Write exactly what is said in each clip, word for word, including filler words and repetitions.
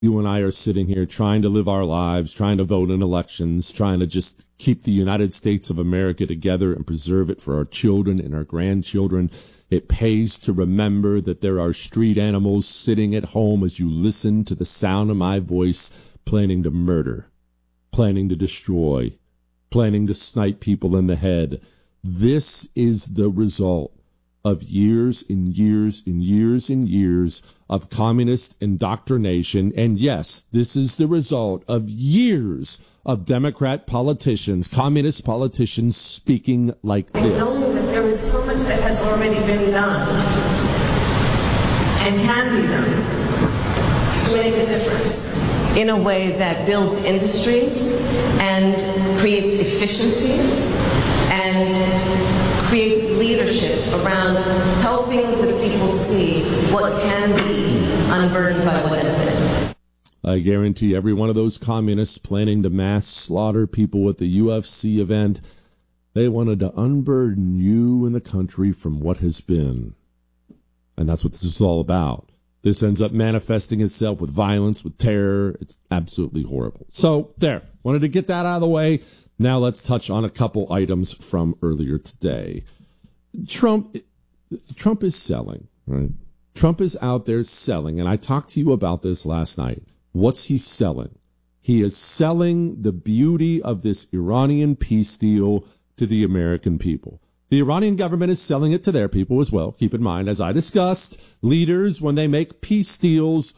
You and I are sitting here trying to live our lives, trying to vote in elections, trying to just keep the United States of America together and preserve it for our children and our grandchildren. It pays to remember that there are street animals sitting at home as you listen to the sound of my voice, planning to murder, planning to destroy, planning to snipe people in the head. This is the result of years and years and years and years of communist indoctrination. And yes, this is the result of years of Democrat politicians, communist politicians speaking like and this. Knowing that there is so much that has already been done and can be done to make a difference in a way that builds industries and creates efficiencies and creates leadership around helping the people see what can be unburdened by what has been. I guarantee every one of those communists planning to mass slaughter people at the U F C event, they wanted to unburden you and the country from what has been. And that's what this is all about. This ends up manifesting itself with violence, with terror. It's absolutely horrible. So there, wanted to get that out of the way. Now let's touch on a couple items from earlier today. Trump, Trump is selling, right? Trump is out there selling, and I talked to you about this last night. What's he selling? He is selling the beauty of this Iranian peace deal to the American people. The Iranian government is selling it to their people as well. Keep in mind, as I discussed, leaders, when they make peace deals,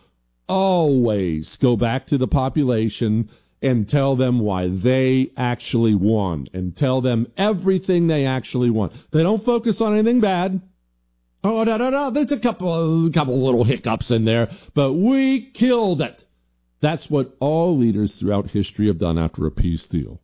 always go back to the population and tell them why they actually won and tell them everything they actually won. They don't focus on anything bad. Oh, no, no, no. There's a couple, a couple little hiccups in there, but we killed it. That's what all leaders throughout history have done after a peace deal.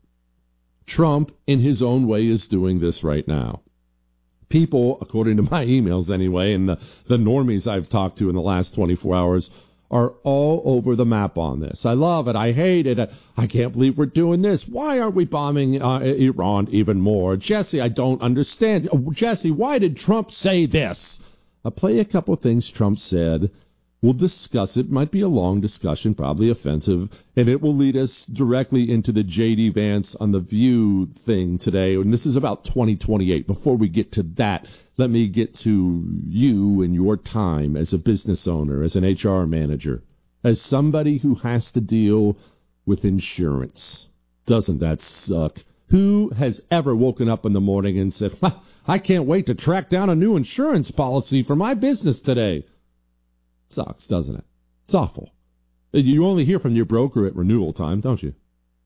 Trump, in his own way, is doing this right now. People, according to my emails anyway, and the, the normies I've talked to in the last twenty-four hours, are all over the map on this. I love it. I hate it. I can't believe we're doing this. Why aren't we bombing uh, Iran even more? Jesse, I don't understand. Oh, Jesse, why did Trump say this? I'll play a couple of things Trump said. We'll discuss it. Might be a long discussion, probably offensive, and it will lead us directly into the J D Vance on the View thing today. And this is about twenty twenty-eight. Before we get to that, let me get to you and your time as a business owner, as an H R manager, as somebody who has to deal with insurance. Doesn't that suck? Who has ever woken up in the morning and said, I can't wait to track down a new insurance policy for my business today? Sucks, doesn't it? It's awful. You only hear from your broker at renewal time, don't you?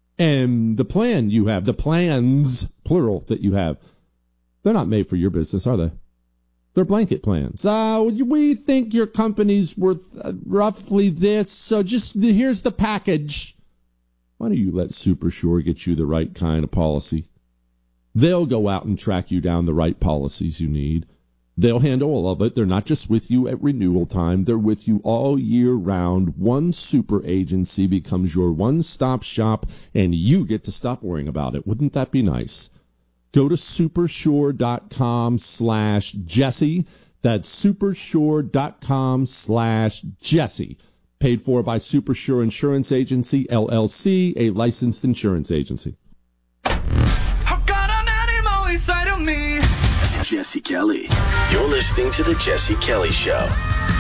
And the plan you have, the plans, plural, that you have, they're not made for your business, are they? They're blanket plans. Uh, we think your company's worth uh, roughly this, so just here's the package. Why don't you let SuperSure get you the right kind of policy? They'll go out and track you down the right policies you need. They'll handle all of it. They're not just with you at renewal time. They're with you all year round. One super agency becomes your one-stop shop, and you get to stop worrying about it. Wouldn't that be nice? Go to supersure.com slash Jesse. That's supersure.com slash Jesse. Paid for by SuperSure Insurance Agency, L L C, a licensed insurance agency. I've got an animal inside of me. Jesse Kelly. You're listening to The Jesse Kelly Show.